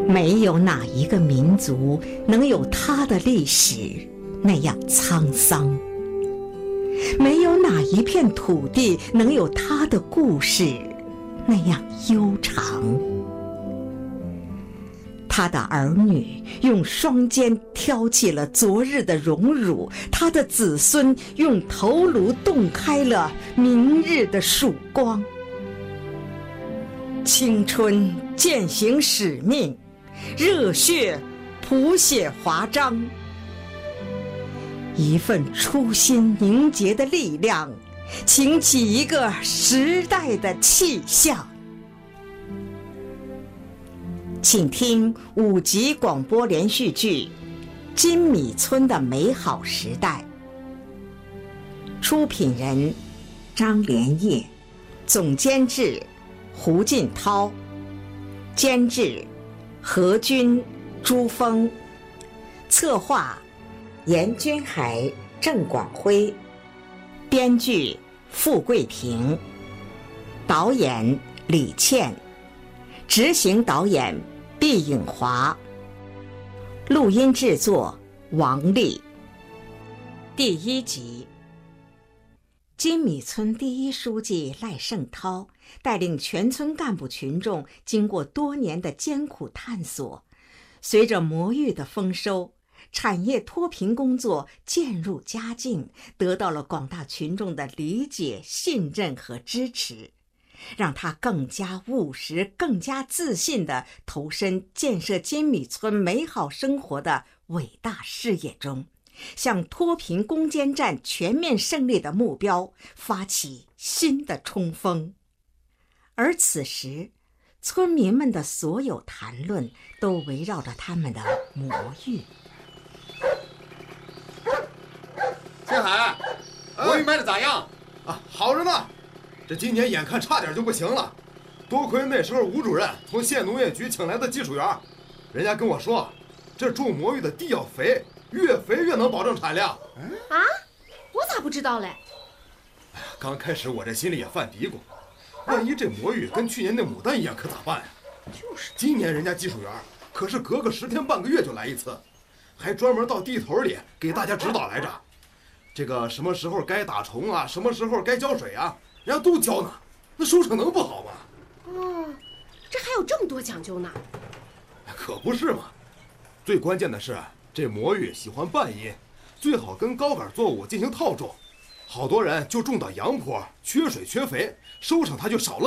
没有哪一个民族能有它的历史那样沧桑，没有哪一片土地能有它的故事那样悠长。他的儿女用双肩挑起了昨日的荣辱，他的子孙用头颅洞开了明日的曙光。青春践行使命，热血谱写华章，一份初心凝结的力量，擎起一个时代的气象。请听5集广播连续剧《金米村的美好时代》，出品人张连业，总监制胡进涛，监制何军、朱峰，策划严君海、郑广辉，编剧傅桂平，导演李倩，执行导演毕颖华，录音制作王丽。第1集，金米村第一书记赖胜涛带领全村干部群众，经过多年的艰苦探索，随着魔芋的丰收，产业脱贫工作渐入佳境，得到了广大群众的理解、信任和支持，让他更加务实、更加自信地投身建设金米村美好生活的伟大事业中，向脱贫攻坚战全面胜利的目标发起新的冲锋。而此时，村民们的所有谈论都围绕着他们的魔芋。 青海，魔芋卖的咋样？ 好着呢。这今年眼看差点就不行了，多亏那时候吴主任从县农业局请来的技术员，人家跟我说，这种魔芋的地要肥，越肥越能保证产量。 啊？我咋不知道嘞？ 刚开始我这心里也犯嘀咕，万一这魔芋跟去年那牡丹一样，可咋办呀？ 就是， 今年人家技术员可是隔个10天半个月就来一次，还专门到地头里给大家指导来着。这个什么时候该打虫啊，什么时候该浇水啊，人家都教呢，那收成能不好吗？ 哦，这还有这么多讲究呢？ 可不是嘛。最关键的是，这魔芋喜欢半阴，最好跟高杆作物进行套种。好多人就种到阳坡，缺水缺肥，收成它就少了。